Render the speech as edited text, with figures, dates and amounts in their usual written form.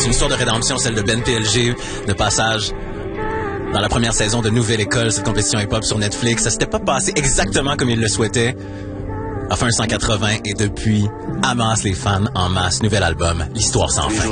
une histoire de rédemption, celle de Ben PLG, de passage dans la première saison de Nouvelle École, cette compétition hip-hop sur Netflix. Ça s'était pas passé exactement comme il le souhaitait. A fait un 180 et depuis, amasse les fans en masse. Nouvel album, L'Histoire sans fin.